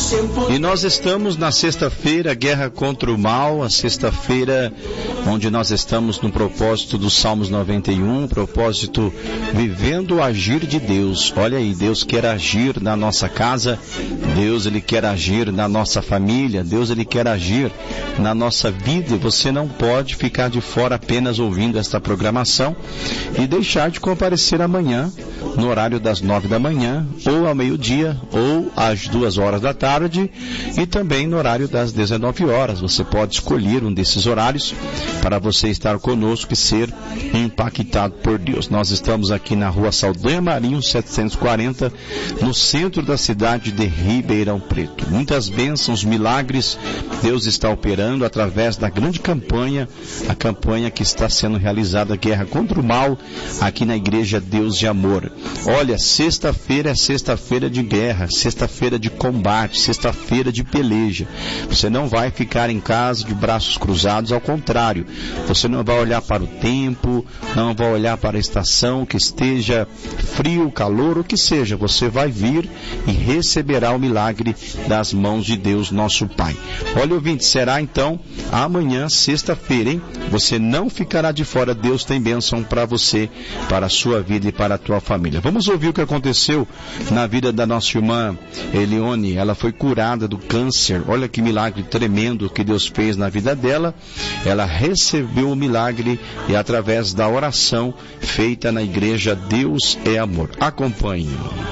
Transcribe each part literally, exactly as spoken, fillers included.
E nós estamos na sexta-feira, Guerra contra o Mal, a sexta-feira onde nós estamos no propósito dos Salmos noventa e um, propósito vivendo o agir de Deus. Olha aí, Deus quer agir na nossa casa, Deus ele quer agir na nossa família, Deus ele quer agir na nossa vida. Você não pode ficar de fora apenas ouvindo esta programação e deixar de comparecer amanhã, no horário das nove da manhã, ou ao meio-dia, ou às duas horas da tarde, e também no horário das dezenove horas. Você pode escolher um desses horários para você estar conosco e ser impactado por Deus. Nós estamos aqui na rua Saldanha Marinho, setecentos e quarenta, no centro da cidade de Ribeirão Preto. Muitas bênçãos, milagres, Deus está operando através da grande campanha, a campanha que está sendo realizada, Guerra contra o Mal, aqui na Igreja Deus de Amor. Olha, sexta-feira é sexta-feira de guerra, sexta-feira de combate, sexta-feira de peleja. Você não vai ficar em casa de braços cruzados, ao contrário. Você não vai olhar para o tempo, não vai olhar para a estação, que esteja frio, calor, o que seja. Você vai vir e receberá o milagre das mãos de Deus, nosso Pai. Olha, ouvinte, será então amanhã, sexta-feira, hein? Você não ficará de fora. Deus tem bênção para você, para a sua vida e para a tua família. Vamos ouvir o que aconteceu na vida da nossa irmã Elione. Ela foi curada do câncer. Olha que milagre tremendo que Deus fez na vida dela. Ela recebeu o milagre e através da oração feita na igreja Deus é Amor. Acompanhe.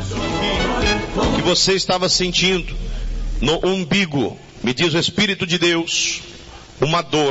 O que você estava sentindo no umbigo, me diz o Espírito de Deus, uma dor.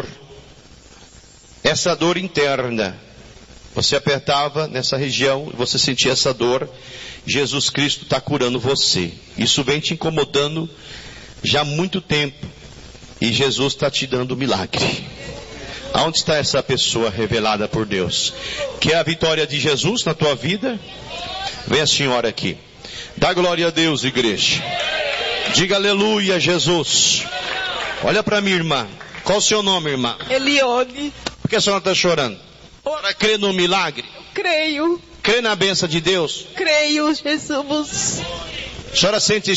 Essa dor interna. Você apertava nessa região, você sentia essa dor. Jesus Cristo está curando você. Isso vem te incomodando já há muito tempo. E Jesus está te dando o milagre. Aonde está essa pessoa revelada por Deus? Quer a vitória de Jesus na tua vida? Vem a senhora aqui. Dá glória a Deus, igreja. Diga aleluia, Jesus. Olha para mim, irmã. Qual o seu nome, irmã? Elione. Por que a senhora está chorando? Ora, crê no milagre? Creio. Crê na bênção de Deus? Creio, Jesus. A senhora sente